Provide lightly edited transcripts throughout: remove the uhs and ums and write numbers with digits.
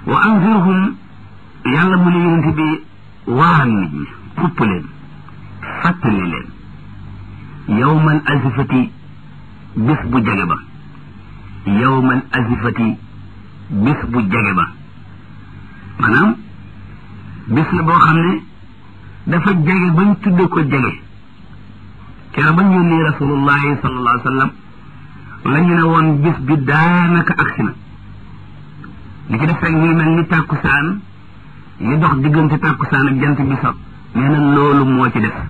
wa anzirhum yàlla mu ne yonent bi waaral nit ñi xupp leen fàttali leen yawmal azifati bis bu jege ba yawmal azifati bis bu jege ba maanaam bis la boo xam ne dafa jege bañ tudde ko jege kera bañ yónnee rasulullahi sallallahu alayhi wa sallam la ñu ne woon bis bi daanaka agsi na li ci def rek muy mel ni tàkkusaan li dox diggante tàkkusaan ak jant bi so nee na loolu moo ci def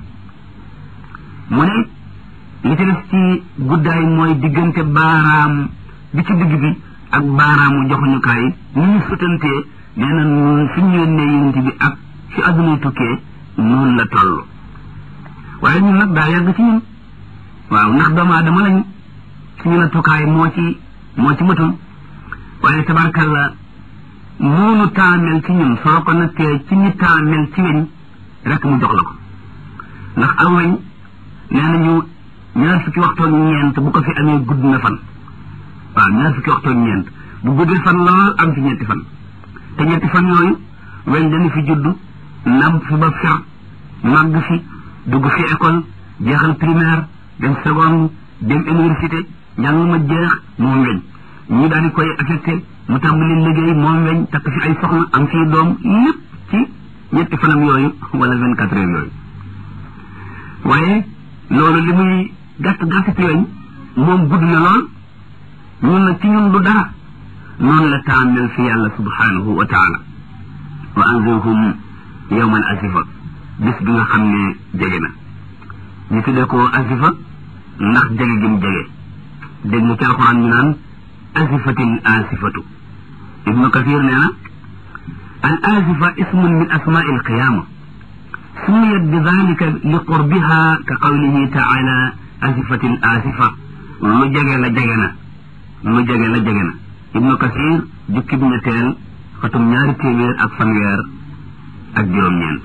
mu ne li ci def ci guddaay mooy diggante baaraam bi ci digg bi ak baaraamu joxuñukaay ni ñu sutantee nee na fi ñu yónnee yonent bi ak fi adduna tukkee noonu la toll waaye ñun nag daa yàgg ci ñun waaw ndax doomu aadama lañu suñu nattukaay moo ci matul waaye tabarkalla noonu taamel ci ñun soo ko nattee ci ñi taamel ci weñ rek mu jox la ko ndax aw weñ nee nañu ñaar fukki waxtoog ñeent bu ko fi amee gudd na fan waaw ñaar fukki waxtoog ñeent bu guddee fan lool am fi ñetti fan te ñetti fan yooyu weñ dana fi judd namp fi ba fer màgg fi dugg fi école jeexal primaire dem seconde dem université njàng ma jeex moom weñ ñi daal di koy affecté mu tàmbali liggéey moom weñ takk fi ay soxna am fii doom lépp ci ñetti fanam yooyu wala 24 heures yooyu waaye loolu li muy gàtt ci weñ moom gudd na lool ñun nag ci ñun du dara noonu la taamel fi yàlla subhanahu wa taala wa anzirhum yawman asifa bis bi nga xam ne jege na ñu tuddee ko asifa ndax jege gi mu jege dégg nga ci alxuraan ñu naan asifatil asifatu ibnu kathir nee na al asifa ismun min asmaai alqiyama sumiyat bi dalika li qurbiha ka qawlihi taala asifatil asifa lu jege la jege na lu jege la jege na ibnu kathir jukki bi ñetteel xatum 200 ak juróom-ñeent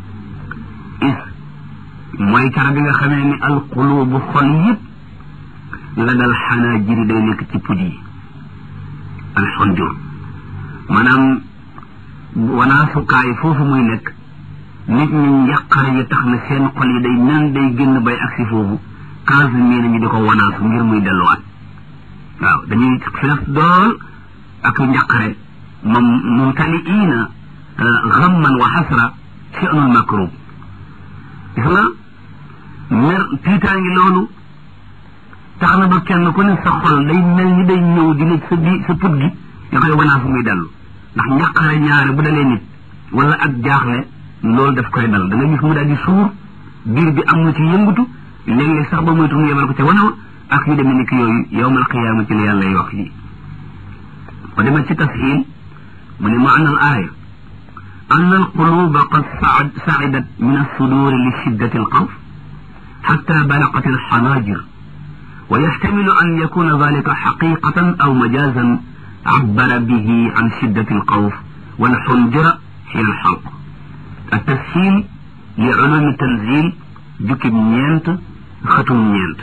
is mooy cara bi nga xamee ni alqulubu xol yëpp la dal xanaa jiri day nekk ci pud yi alxonjur maanaam wanaasukaay foofu muy nekk nit ñi njàqare yi tax na seen xol yi day nan day génn bay agsi foofu quinze mille ñu di ko wanaasu ngir muy delluwaat waaw dañuy fees dool ak njàqare moom mumtaliina gamman wa xasra fi'nul makrub gis nga mer tiitaangi loolu tax na ba kenn ku ne sa xol day mel ni day ñëw di nekk sa put gi nga koy wanaasu muy dellu ndax njàqare ñaare bu dalee nit wala ak jaaxle loolu daf koy dal da nga gis mu daal di suur biir bi am na ci yëngutu léeg-léeg sax ba moytu mu yemal ko ca wanaw ak yu demee ni ki yooyu yawmal qiyaama ci la yàlla y wax yi ba demal ci tashiil mu ne maana al aaya أن القلوب قد صعدت من الصدور لشدة الخوف حتى بلغت الحناجر ويحتمل أن يكون ذلك حقيقة أو مجازا عبر به عن شدة الخوف والحنجر حين الحلق التسهيل لعلوم التنزيل جكب نينت ختم نينت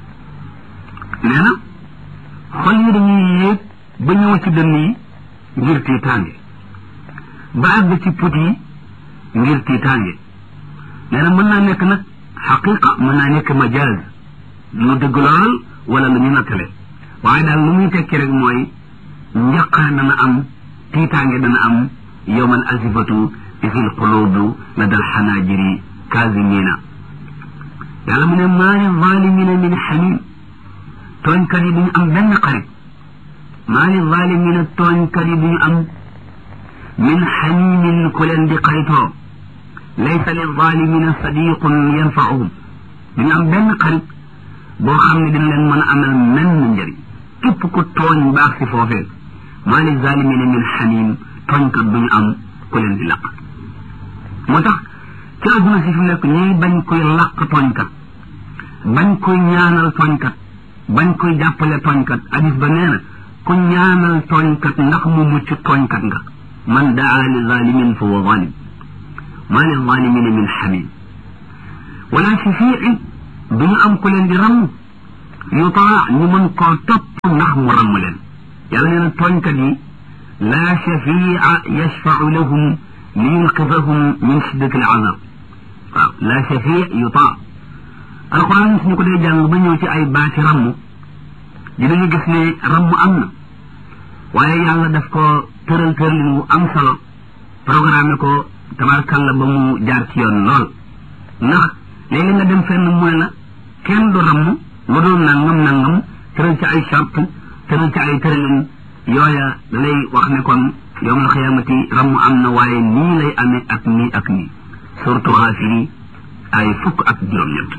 لأن خلي دنيا بنيوة دنيا جرتي تاني ba àgg ci put yi ngir tiitaange nee na mën naa nekk nag xaqiqa mën naa nekk majaaz lu dëgg lool wala lu ñu nattale waaye daal lu muy tekki rek mooy njaqare dana am tiitaange dana am yawmal azifatu isil qulubu la dal xanaajiri kaazimina yàlla mu ne maa li zalimina min xamim tooñkat yi duñu am benn xarit maa li zalimina tooñkat yi duñu am min xamimin ku leen di xaritoo laysa li zalimina sadiqun yanfaahum duñu am benn xarit boo xam ne dina leen mën a amal menn njëriñ képp ku tooñ baax si foofee maa li zalimina min xamim tooñkat duñu am ku leen di laq moo tax ci àdduna si fi nekk ñuy bañ koy laq tooñkat bañ koy ñaanal tooñkat bañ koy jàppale tooñkat hadis ba nee na ku ñaanal tooñkat ndax mu mucc tooñkat nga man daa li zalimin fa huwa zalim maa li zalimina min xamim wala shafiin duñu am ku leen di ramm yutaa ñu mën koo topp ndax mu ramm leen yàlla nee na tooñkat yi laa shafia yashfau lahum liyunqidahum min shiddati al-azab waaw laa shafia yutaa alquran suñu ko dee jàng ba ñëw ci ay baati ramm dinañu gis ne ramm am na waaye yàlla daf ko tëral tëralin wu am solo programme ko tabarkalla ba mu jaar ci yoon lool ndax léegi nga dem fenn mu ne la kenn du ramm lu dul nangam tëral ci ay charte tëral ci ay tëralin yooya da lay wax ne kon yawmal xiyaamati ramm am na waaye nii lay amee ak nii ak nii surtout Gaafir ay fukk ak juróom-ñett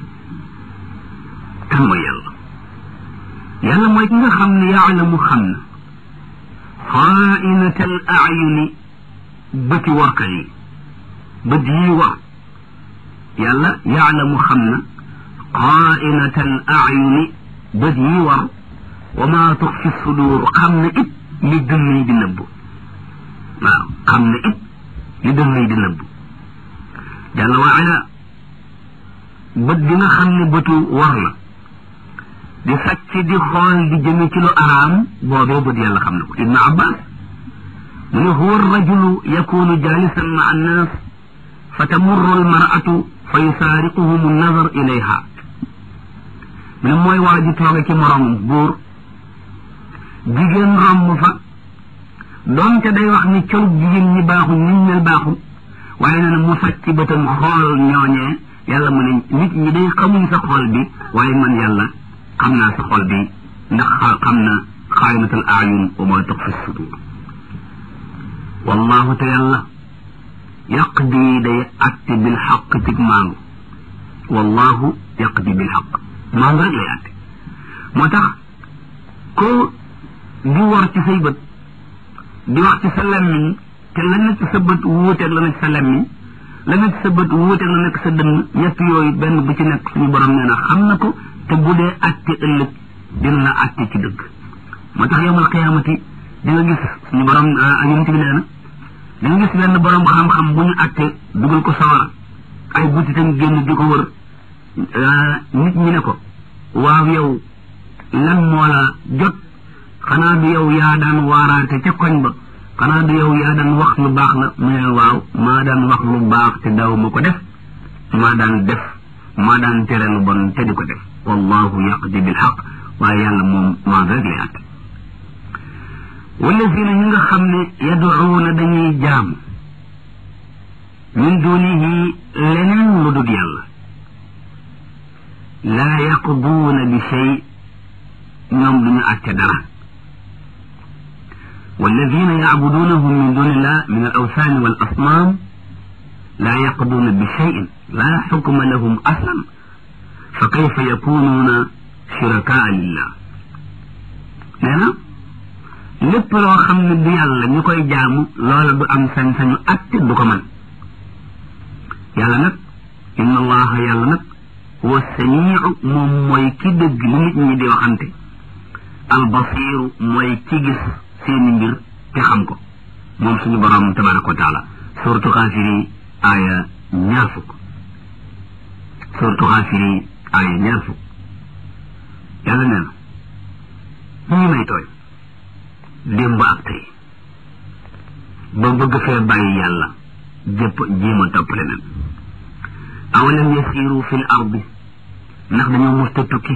kan mooy yàlla mooy ki nga xam ne yaalamu xam na xaainatal ayuni bëti warkat yi bët yi war yàlla yaalamu xam na xaainatal ayuni bët yi war wa maa tuxfi sudur xam na it li dënn yi di nëbbu waaw xam na it li dënn yi di nëbbu jàlla wa ala bët bi nga xam ne bëtu war la di sàcc di xool di jëme ci lu araam boobee bët yàlla xam na ko ibnu abbas mu ne huwa rajulu yakunu jalisan ma annas fa tamurru almar'atu fa yusaariquhum an-nazar ilayha mu ne mooy waa ji tooge ci moroomam góor jigéen romb fa doonte day wax ni col jigéen ñi baaxul niñ mel baaxul waaye nee na mu sàcc bëtam xool ñooñee yàlla mu ne nit ñi day xamuñ sa xool bi waaye man yàlla xam naa sa xol bi ndax xam na xaayinatul ayun wa ma tuxfi sudur wallahu te yàlla yaqdi day atte bil xaq cig maangu wallahu yaqdi bil xaq maangu rek lay atte moo tax ko di war ci say bët di wax ci sa lemmiñ te la nekk sa bët wuuteeg la nekk sa lemmiñ la nekk sa bët wuuteeg la nekk sa dënn ñett yooyu benn bu ci nekk suñu borom nee na xam na ko te bu dee atte ëllëg dina la atte ci dëgg moo tax yawmal qiyaamati di nga gis suñu borom yonent bi nee na di nga gis benn borom xam-xam bu ñu atte dugal ko sawara ay butitam génn di ko wër nit ñi ne ko waaw yow lan moo la jot xanaa du yow yaa daan waaraate ca koñ ba xanaa du yow yaa daan wax lu baax la mu ne waaw maa daan wax lu baax te daw ma ko def maa daan tere lu bon te di ko def wallahu yaqdi bil xaq waaye yàlla moom maa rek lay àtte wallazina ñi nga xam ne yaduuna dañuy jaam min dunihi leneen lu dul yàlla laa yaqduuna bi shay ñoom duñu àtte dara والذين يعبدونهم من دون الله من الأوثان والأصنام لا يقضون بشيء لا حكم لهم أصلا فكيف يكونون شركاء لله نانا lépp loo xam ne du yàlla ñu koy jaamu loola du am sañ-sañu atte du ko man yàlla nag inna allaha yàlla nag huwa samiu moom mooy ki dëgg li nit ñi di waxante albasiru mooy ki gis seeni mbir te xam ko moom suñu borom tabaraka wa taala suratu Gaafir aaya 20 suratu Gaafir aaya 20 yàlla nee na ñu may tooy démb ak tey ba bëgg fee bàyyi yàlla jëpp jéema topp leneen awalam yasiru fil ardi ndax dañoo musta tukki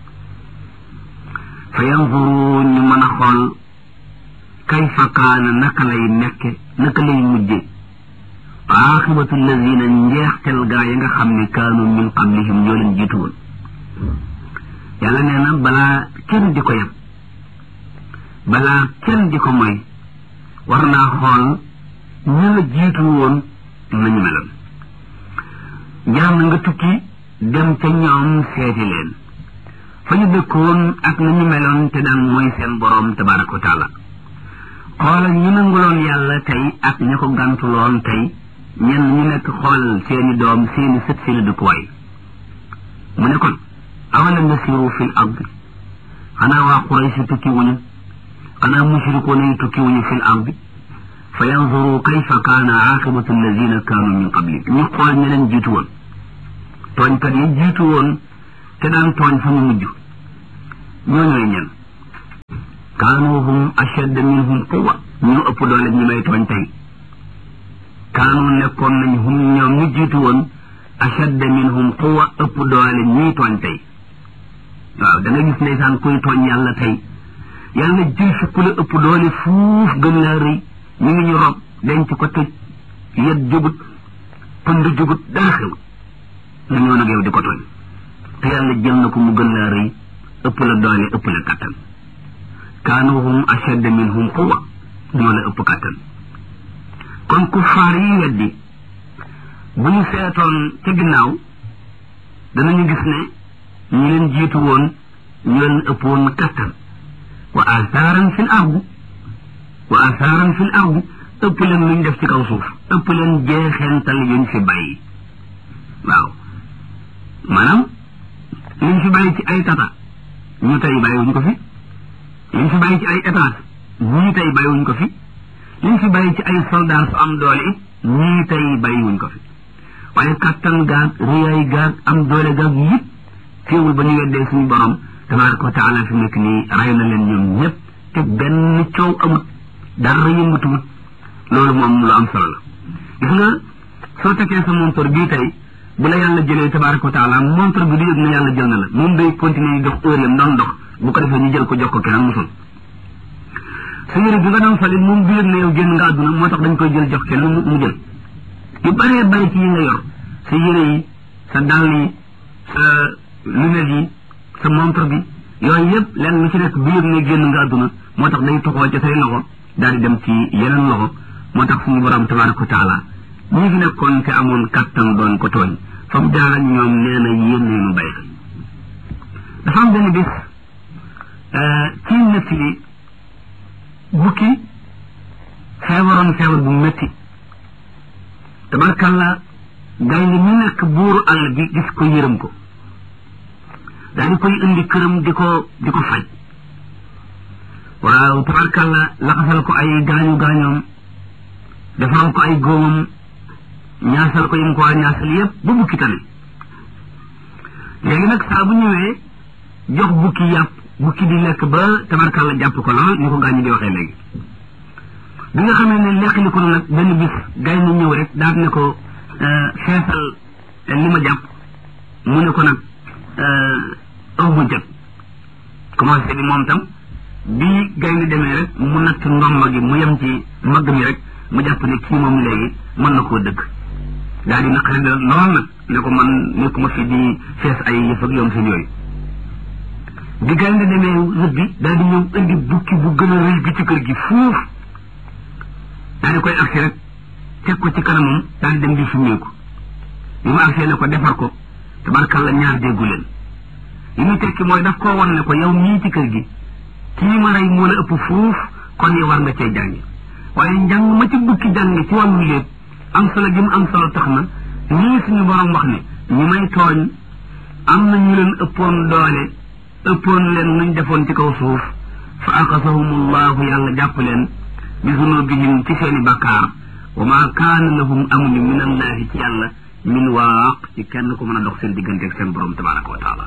fa yanzuru ñu mën a xool kayfa kaana naka lay nekke naka lay mujje aaxibatu allazina njeextel gaa yi nga xam ne kaanu min qablihim ñoo leen jiitu woon yàlla nee na balaa kenn di ko yem balaa kenn di ko moy war naa xool ñu la jiitu woon nañu meloon jaam nga tukki dem ca ñoom seeti leen fa ñu dëkkoon ak nañu meloon te daan mooy seen boroom tabaraka wa taala xoolal ñu nanguloon yàlla tey ak ña ko gantuloon tey ñenn ñu nekk xool seeni doom seeni sët seeni dëkkuwaay mu ne kon awalam yasiru fil ardi xanaa waa Quraysh tukki wuñu xanaa mushrikoon yi tukki wuñu fil ardi fa yanzuru kayfa kaana aaqibatu allazina kaanu min qabli ñu xool ña leen jiitu woon tooñkat yi jiitu woon te daan tooñ fa mu mujj ñooñooy ñen kaanu hum ashadda minhum quwwa ñu ëpp doole ñi may tooñ tey kaanu nekkoon nañ hum ñoom ñu jiitu woon ashadda minhum quwwa ëpp doole ñii tooñ tey waaw da nga gis ndeysaan kuy tooñ yàlla tey yàlla jël fi ku la ëpp doole fuuf gën laa rëy ñu ngi ñu rob denc ko tëj yet jugut pënd jugut dara xew nga ñëw nag yow di ko tooñ te yàlla jël na ko mu gën laa rëy ëpp la doole ëpp la kattan kaanu hum ashadda minhum quwwa ñoo la ëpp kattan kon kuffaar yi weddi bu ñu seetoon ca ginnaaw danañu gis ne ñu leen jiitu woon ñu leen ëpp woon kattan wa asaaran fil ardi ëpp leen luñ def ci kaw suuf ëpp leen jeexeental yuñ fi bàyyi waaw maanaam liñ fi bàyyi ci ay tata ñu tey bàyyiwuñ ko fi liñ fi bàyyi ci ay étage ñii tey bàyyiwuñ ko fi liñ fi bàyyi ci ay soldat su am doole it ñii tey bàyyiwuñ ko fi waaye kattan gaag riyaay gaag am doole gaag yëpp teewul ba ñu weddee suñu borom tabaraka wa taala fi nekk nii rey na leen ñoom ñëpp te benn coow amut dara yëngatuwut loolu moom lu am solo la gis nga soo tekkee sa montor bii tey bu la yàlla jëlee tabaraka wa taala montor bi du yëg na yàlla jël na la moom day continuer dox heure yam doon dox bu ko defee ñu jël ko jox ko keneen musul sa yére bi nga doon soli moom du yëg na yow génn nga àdduna moo tax dañ koy jël jox keneen mu jël yu bëree bëri ci yi nga yor sa yére yi sa dàll yi sa lunette yi sa montre bi yooyu yëpp lenn lu ci nekk bu yëg ne génn nga àdduna moo tax day toxoo ci say loxo daal di dem ci yeneen loxo moo tax suñu borom tabaraka wa taala ñi fi nekkoon te amoon kattan doon ko tooñ fa mu jaar ak ñoom nee na yéen ñu bàyyi xel dafa am benn bis ci métti bi bukki feebaroon feebar bu métti tabarkalla gaynde ñu nekk buuru àll bi gis ko yërëm ko daal di koy indi këram di ko faj waaw tabarkalla laxasal ko ay gaañoom defaral ko ay góomam ñaasal ko yim ko waa ñaasal yëpp ba bukki tane léegi nag saa bu ñëwee jox bukki yàpp bukki di lekk ba tabarkalla jàpp ko lool ni ko gaañu di waxee léegi bi nga xamee ne lekk li ko nag benn bis gaynde ñëw rek daal ne ko feesal li ma jàpp mu ne ko nag aw ma jot commencé bi moom tam bi gaynde demee rek mu natt ndomba gi mu yem ci mbagg mi rek mu jàpp ne kii moom léegi mën na koo dëgg daal di naqari da lool nag ne ko man nekkuma fi di fees ay yëf ak yoom seen yooyu bi gaynde demee rëbbi daal di ñëw indi bukki bu gën a rëy bi ci kër gi fuuf daal di koy agsi rek teg ko ci kanamam daal di dem di summeeku bi mu agsee ne ko defar ko tabarkalla ñaar déggu leen li muy tekki mooy daf koo wan ne ko yow mii ci kër gi kii ma rey moo la ëpp fuuf kon yow war nga cee jàngi waaye njàng ma ci bukki jàng ci wàllu lépp am solo gi mu am solo tax na ñii suñu borom wax ne ñi may tooñ am na ñu leen ëppoon doole ëppoon leen nuñ defoon ci kaw suuf fa axasahumullahu yàlla jàpp leen bi zunubihim ci seeni bakkaar wa ma kaana lahum amuñu min allahi ci yàlla min waaq ci kenn ku mën a dox seen diggante ak seen borom tabaraka wa taala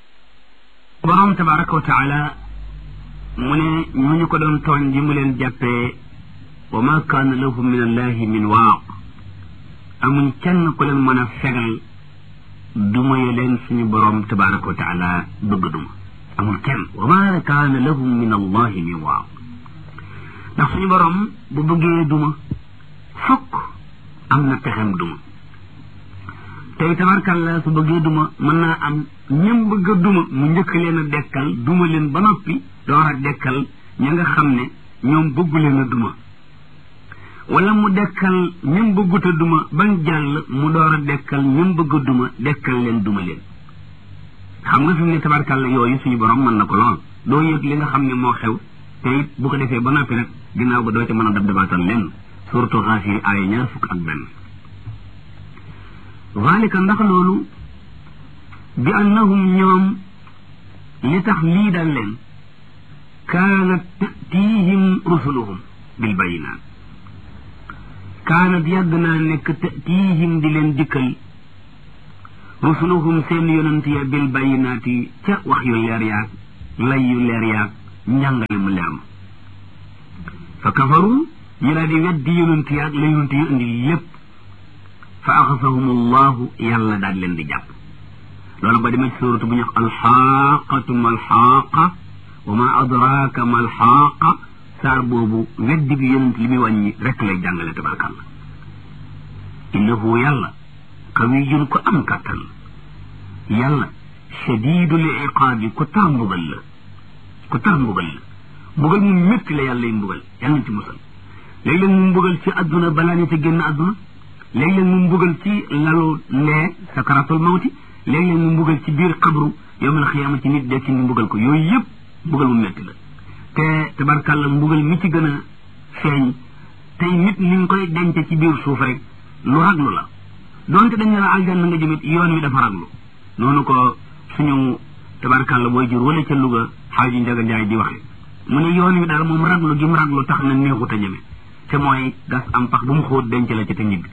borom tabaraka wa taala mu ne ñu ko doon tooñ ji mu leen jàppee wa ma kaana lahum min allahi min waaq amuñ kenn ku leen mën a fegal duma ye leen suñu borom tabaraka wa taala bëgg duma amul kenn wa ma kaana lahum min allahi min waaq ndax suñu borom bu bëggee duma fokk am na pexem duma tey tabarkalla su bëggee duma mën naa am ñëm bëgg a duma mu njëkk leen a dekkal duma leen ba noppi door a dekkal ña nga xam ne ñoom bëggu leen a duma wala mu dekkal ñëm bëggut a duma bañ jàll mu door a dekkal ñëm bëgg a duma dekkal leen duma leen xam nga fi mu ne tabarkalla yooyu suñu borom mën na ko lool doo yëg li nga xam ne moo xew te it bu ko defee ba noppi rek ginnaaw ba doo ca mën a dab dabaatal leen surtout Gaafir aaya 21 zalika ndax loolu bi annahum ñoom li tax lii dal leen kaanat tatihim rusuluhum bil bayinaat kaanat yàgg naa nekk tatihim di leen dikkal rusuluhum seen yonent ya bil bayinaati ca wax yu leer yaag lay yu leer yaag njàngale mu leer ma fa kafaru ñu daal di weddi yonent yaag la yonent yi indi lépp fa axasahum allahu yàlla daal leen di jàpp loolu ba demee ci suuratu bu ñu wax alxaaqatu malxaaqa wa ma adraaka malxaaqa saar boobu weddi bi yonent li muy wàññi rek lay jàngale tabarkàlla innahu yàlla qawiyun ko am kàttan la yàlla shadidul iqaabi ko tar mbugal la mbugal mu métti la yàlla yi mbugal yàlla nañ ci musal léeg-léeg mu mbugal ci adduna balaa ñu te génn adduna léeg-léeg mu mbugal ci lalu lee sakaratul mawti léeg-léeg mu mbugal ci biir xabru yawmal xiyaama ci nit dekki ñu mbugal ko yooyu yëpp mbugal mu métti la te tabarkàlla mbugal mi ci gën a feeñ tey nit ni nga koy denc ci biir suuf rek lu raglu la donte dañ ne la aljanna nga jëmit yoon wi dafa raglu noonu ko suñu tabarkàlla booy jur wala ca Louga xaaji Njaga Njaay di waxe mu ne yoon wi daal moom raglu gi mu raglu tax na neexut a ñeme te mooy gas am pax bu mu xóot denc la ci te ñibbi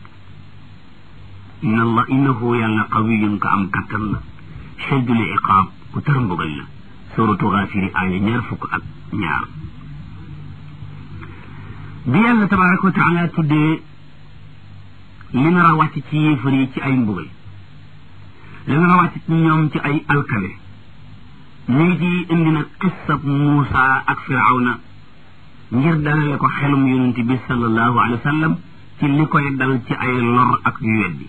innahu yàlla qawiyun ka am kattan la shadidul iqaab ku tar mbugal la suratu Gaafiri aaya 22 bi yàlla tabaraka wa taala tuddee li nar a wàcc ci yéefar yi ci ay mbugal li nar a wàcc ci ñoom ci ay alkale ñu ngi ci indi nag qissab Muusa ak Firawna ngir dalale ko xelum yonent bi sallallahu alayhi wa sallam ci li koy dal ci ay lor ak yu weddi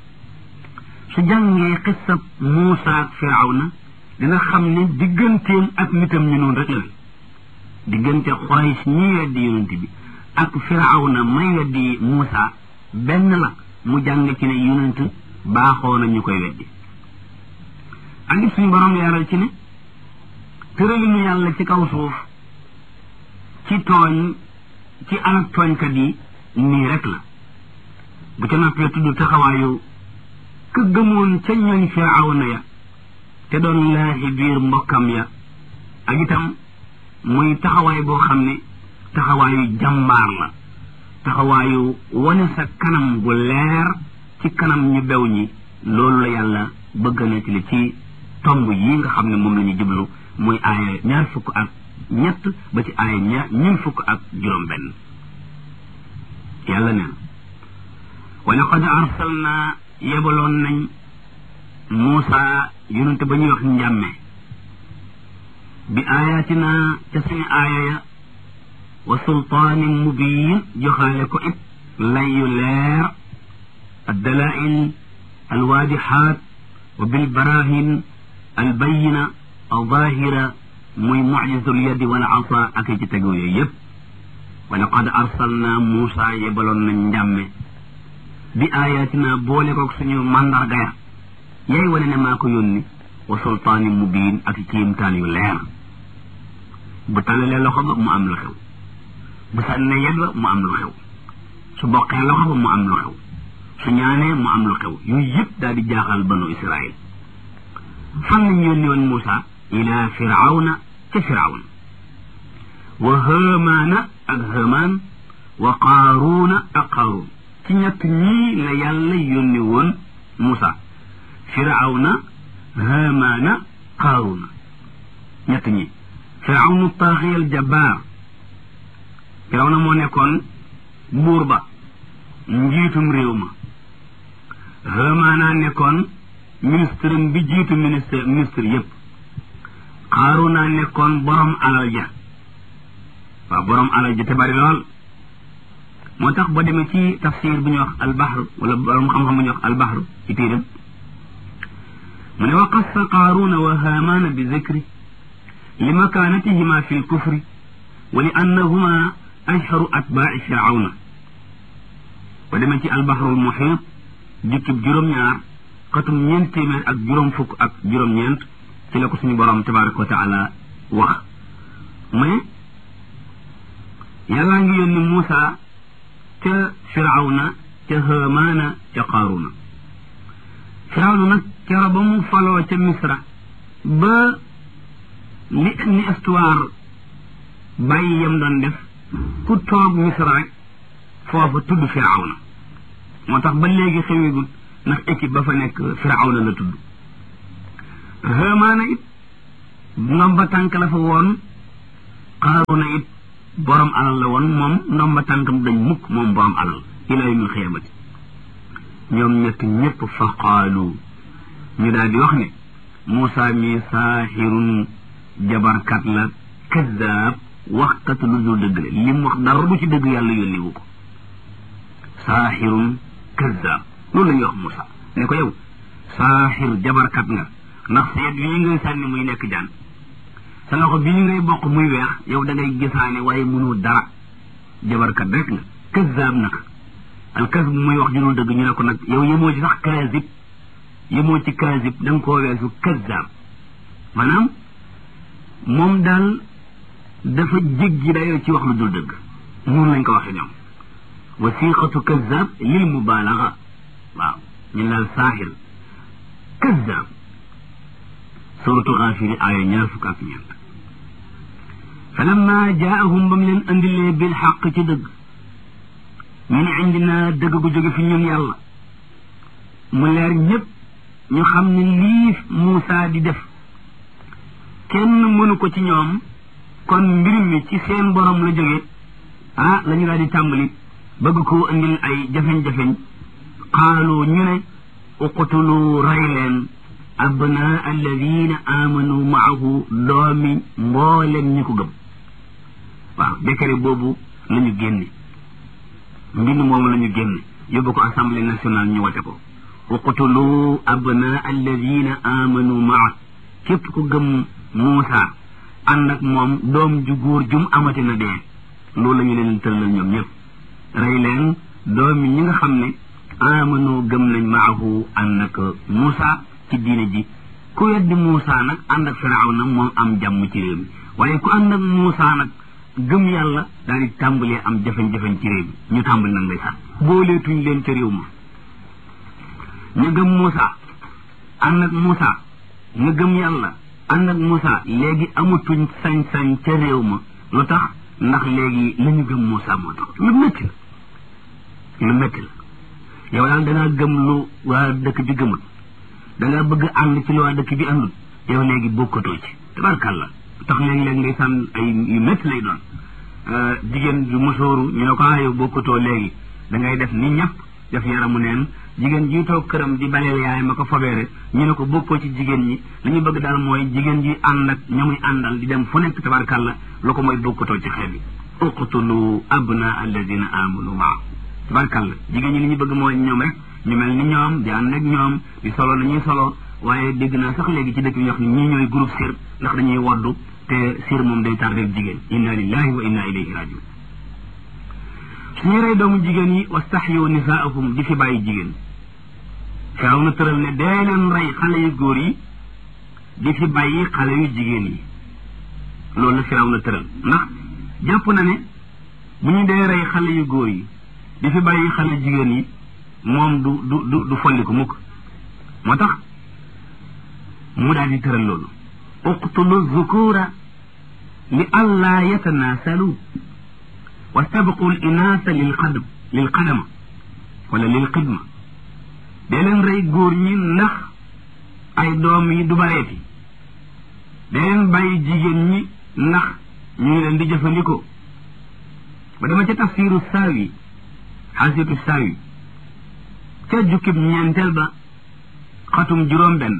su jàngee qissab Muusa ak Firawna dina xam ne digganteem ak nitam ñu noonu rek la diggante Quraysh ñi weddi yonent bi ak Firawna may weddi Muusa benn la mu jàng ci ne yonent baaxoo na ñu koy weddi ak it suñu borom leeral ci ne tëralinu yàlla ci kaw suuf ci tooñ ci alak tooñkat yi nii rek la bu ca noppee tudd taxawaayu ka gëmoon ca ñooñ Firawna ya te doon laaxi biir mbokkam ya ak itam muy taxawaay boo xam ne taxawaayu jàmbaar la taxawaayu wane sa kanam gu leer ci kanam ñu bew ñi loolu la yàlla bëgg na ci li ci tomb yi nga xam ne moom la ñu jublu muy aaya 23 ba ci aaya 25 yàlla neen wa laqad arsalna yebaloon nañ Muusa yonent ba ñuy wax njàmme bi ayatina ca suñu aaya ya wa sultaanin mubiin joxaale ko it layu leer addalail alwaadixaat wa bilbarahin albayina alzahira muy mucjisul yadi wal asa ak ci tegu yooyu yëpp wa laqad arsalna Muusa yebaloon nañ njàmme bi ayatina boole koog suñu mandarga ya yaay wane ne maa ko yónni wa sultaanin mubiin ak kiimtaan yu leer bu tàllalee loxo ba mu am lu xew bu sànnee yet ba mu am lu xew su boqee loxo ba mu am lu xew su ñaanee mu am lu xew yooyu yëpp daal di jaaxal banu Israël fan lañ yónni woon Muusa ila Firawna ca Firawna wa Haamaana ak Haamaan wa Qaaruuna ak Qaaruun ci ñett ñii la yàlla yónni woon Muusa Firawna Haamaana Qaaruuna ñett ñi Firawna taaxiyal jabbaar Firawna moo nekkoon buur ba njiitum réew ma Haamaana nekkoon ministre bi jiitu ministre yépp Qaaruuna nekkoon borom alal ja waaw borom alal ja te bari lool moo tax boo demee ci tafsir bu ñuy wax albaxru wala borom xam-xam bu ñuy wax albaxru ci téeram mu ne wa qassa Qaaruuna wa Haamaana bi zikri li makaanatihima fi lkufri wa li annahuma ashharu atbaa'i Firawna boo demee ci albaxrul muhiit jukkib juróom-ñaar xatum 400 ak juróom-ñeent ci la ko suñu borom tabaraka wa taala wax mais yàllaa ngi yónni Muusa ca Firawna ca Haamaana ca Qaaruuna Firawna nag kero ba mu faloo ca Misra ba li histoire bàyyi yam doon def ku toog Misra rek foofa tudd Firawna moo tax ba léegi xewigul ndax équipe ba fa nekk Firawna la tudd Haamaana it ndomba tànk la fa woon Qaaruna it borom alal la woon moom ndomba tànkam dañ mukk moom borom alal ilaa yawmil xiyaamati ñoom ñett ñëpp fa qaalu ñu daal di wax ne Muusaa mi saaxirun jabarkat la kazaab waxkat lu dul dëgg la li mu wax dara du ci dëgg yàlla yónni wu ko saaxirun kazaab loolu la ñuy wax Muusaa ne ko yow saaxir jabarkat nga ndax seet bii ngay sànni muy nekk jaan sa loxo bii ngay bokk muy weex yow da ngay gisaane waaye mënoo dara jabarkat rek nga kazaab nag al kasb muy wax ju dul dëgg ñu ne ko nag yow yemoo ci sax kaazib yemoo ci kaazib da nga koo weesu kazaab maanaam moom daal dafa jéggi dayoo ci wax lu dul dëgg noonu lañ ko waxee ñoom wasiqatu kazaab lil mubaalaga waaw ñu daal saaxir kazaab suratu Gaafir aaya 24 falamma jaahum bam leen andilee bil xaq ci dëgg min indina dëgg gu jóge fi ñun yàlla mu leer ñëpp ñu xam ne lii Muusaa di def kenn mënu ko ci ñoom kon mbir mi ci seen borom la jóge la ñu daal di tàmbali bëgg koo indil ay jafeñ-jafeñ qaalu ñu ne uqtulu rey leen abnaa alladina amanu maahu doomi mboolem ñi ko gëm waaw décret boobu la ñu génne mbind moomu la ñu génne yóbbu ko assemblée nationale ñu wote ko uqtulu abnaa alladina amanu maa képp ku gëm Muusaa ànd ak moom doom ju góor jum amati na dee loolu la ñu leen tëllal ñoom ñëpp rey leen doomi ñi nga xam ne amanu gëm nañ maahu ànd ak Muusaa ci diine ji ku weddi Muusaa nag ànd ak Firawna moom am jàmm ci réew mi waaye ku ànd ak Muusaa nag gëm yàlla daal di tàmbalee am jafe-jafe ci réew mi ñu tàmbali nag lay sax booleetuñ leen ca réew ma ñu gëm Muusaa ànd ak Muusaa ñu gëm yàlla ànd ak Muusaa léegi amatuñ sañ-sañ ca réew ma lu tax ndax léegi la ñu gëm Muusaa moo tax lu métti la yow daal dangaa gëm lu waa dëkk bi gëmul dangaa bëgg ànd ci lu waa dëkk bi àndul yow léegi bokkatoo ci tabarkàlla tax léegi-léegi ngay sànn ay yu métti lay doon jigéen ju mosooru ñu ne ko yow bokkatoo léegi da ngay def ni ñàpp def yaramu neen jigéen ji toog këram di baleel yaay ma ko fobeere ñu ne ko bokkoo ci jigéen ñi li ñu bëgg daal mooy jigéen ji ànd ak ña muy àndal di dem fu nekk tabarkàlla lu ko mooy bokkatoo ci xeet bi uqtulu abna alladina amanu maa tabarkàlla jigéen ñi li ñu bëgg mooy ñoom rek ñu mel ni ñoom di ànd ak ñoom di solo nañuy solo waaye dégg naa sax léegi ci dëkk bi ñu wax ni ñii ñooy groupe sir ndax dañuy waddu te sir moom day tar rek jigéen inna lillahi wa inna ilayhi rajiun suñu rey doomu jigéen yi wastaxyu nisaahum di fi bàyyi jigéen firaw na tëral ne dee leen rey xale yu góor yi di fi bàyyi xale yu jigéen yi loolu la firaw na tëral ndax jàpp na ne bu ñu dee rey xale yu góor yi di fi bàyyi xale jigéen yi moom du folliku mukk moo tax mu daal di tëral loolu uqtulu zukura li allaa yatanaasalu wastabqu l inaasa lil qadama wala lil xidma dee leen rey góor ñi ndax ay doom yi du bareeti dee leen bàyyi jigéen ñi ndax ñu ngi leen di jëfandikoo ba dama ca tafsiru saawi xaasitu saawi ca jukkib ñeenteel ba xatum juróom benn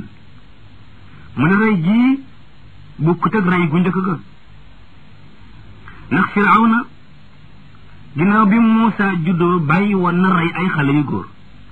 mu ne rey jii bukkut ak rey gu njëkk ga ndax Firawna ginnaaw bi Muusaa juddoo bàyyi woon na rey ay xale yu góor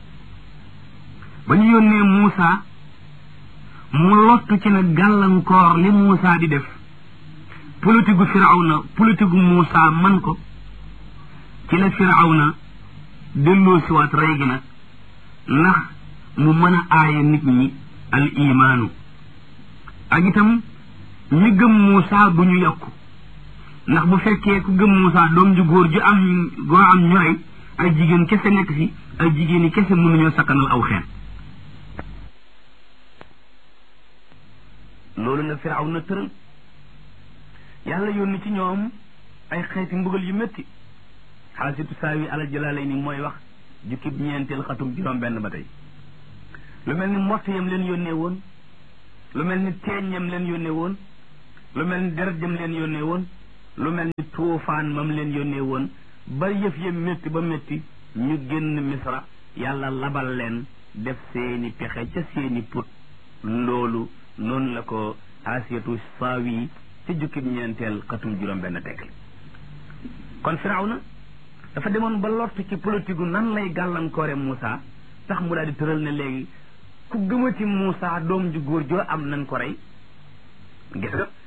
ba ñu yónnee Muusaa mu lottu ci nag gàllankoor li Muusaa di def politique gu Firawna politique gu Muusaa man ko ci la Firawna delloo si waat rey gi nag ndax mu mën a aaye nit ñi al imaanu ak itam ñi gëm Muusaa bu ñu yokku ndax bu fekkee ku gëm Muusaa doom ju góor ju am ñu rey ay jigéen kese nekk fi ay jigéen yi kese mënuñoo sakkanal aw xeet loolu la Firawna tëral yàlla yónni ci ñoom ay xeeti mbugal yu métti xaasitu saawi alal jalaalay ni mooy wax jukkib ñeenteel xatum juróom benn ba tey lu mel ni mbott yam leen yónnee woon lu mel ni teeñ yam leen yónnee woon lu mel ni deret jam leen yónnee woon lu mel ni tuufaan mam leen yónnee woon ba yëf ya métti ba métti ñu génn misra yàlla labal leen def seeni pexe ca seeni put loolu noonu la ko asiyatu saawi ci jukkib ñeenteel xatum juróom benn tekkal kon firawna dafa demoon ba lott ci politique gu nan lay gàllankoore Moussa tax mu daal di tëral ne léegi ku gëmati Moussa doom ju góor joo am nañ ko rey gis nga